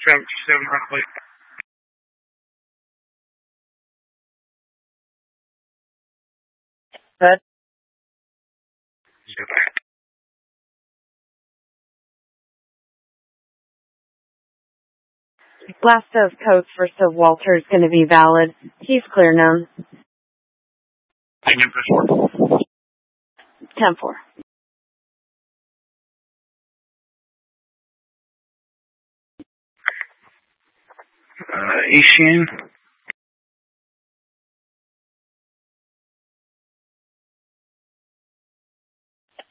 77 roughly. Good. Last of codes for Sir Walter is going to be valid. He's clear now. Thank you for 10-4. Asian.